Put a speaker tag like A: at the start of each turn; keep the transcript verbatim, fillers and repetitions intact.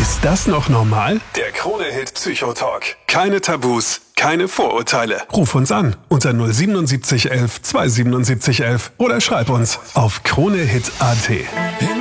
A: Ist das noch normal? Der Krone-Hit Psychotalk. Keine Tabus, keine Vorurteile. Ruf uns an unter null siebenundsiebzig elf zwei siebenundsiebzig elf oder schreib uns auf kronehit punkt at.